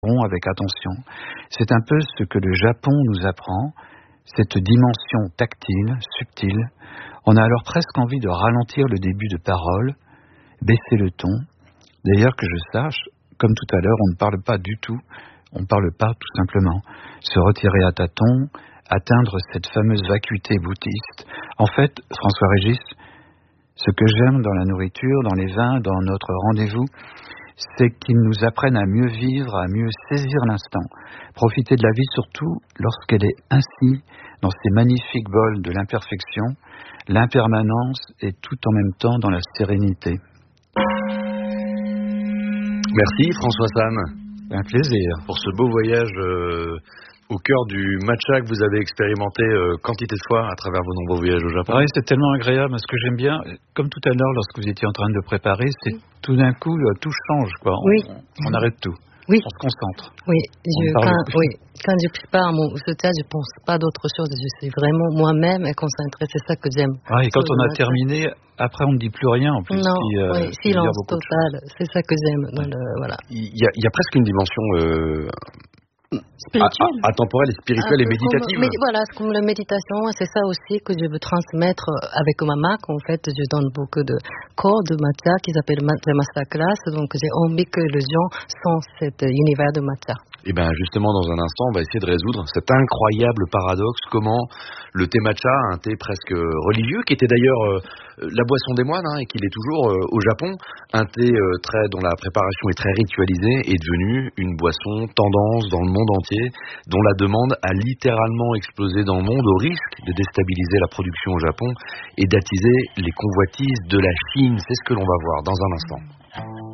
avec attention. C'est un peu ce que le Japon nous apprend, cette dimension tactile, subtile. On a alors presque envie de ralentir le début de parole, baisser le ton. D'ailleurs, que je sache, comme tout à l'heure, on ne parle pas du tout, on ne parle pas tout simplement. Se retirer à tâtons, atteindre cette fameuse vacuité bouddhiste. En fait, François-Régis, ce que j'aime dans la nourriture, dans les vins, dans notre rendez-vous, c'est qu'ils nous apprennent à mieux vivre, à mieux saisir l'instant. Profiter de la vie surtout lorsqu'elle est ainsi, dans ces magnifiques bols de l'imperfection, l'impermanence et tout en même temps dans la sérénité. Merci François Sam. Un plaisir. Pour ce beau voyage au cœur du matcha que vous avez expérimenté quantité de fois à travers vos nombreux voyages au Japon. Oui, c'est tellement agréable. Ce que j'aime bien, comme tout à l'heure lorsque vous étiez en train de le préparer, c'est tout d'un coup, tout change, quoi. On arrête tout. Oui. On se concentre. Oui, quand je prépare mon soutien, je ne pense pas d'autre chose. Je suis vraiment moi-même et concentrée. C'est ça que j'aime. Et quand on a terminé, après on ne dit plus rien en plus. Non, silence total. C'est ça que j'aime. Voilà. Il y a presque une dimension spirituelle, atemporelle, spirituelle et méditative. Voilà, c'est comme la méditation. C'est ça aussi que je veux transmettre avec ma marque. En fait, je donne beaucoup de cours de matcha qui s'appelle Masterclass. Donc, j'ai envie que les gens sentent cet univers de matcha. Et bien justement, dans un instant, on va essayer de résoudre cet incroyable paradoxe, comment le thé matcha, un thé presque religieux, qui était d'ailleurs la boisson des moines, et qu'il est toujours au Japon, un thé dont la préparation est très ritualisée, est devenu une boisson tendance dans le monde entier, dont la demande a littéralement explosé dans le monde, au risque de déstabiliser la production au Japon et d'attiser les convoitises de la Chine. C'est ce que l'on va voir dans un instant.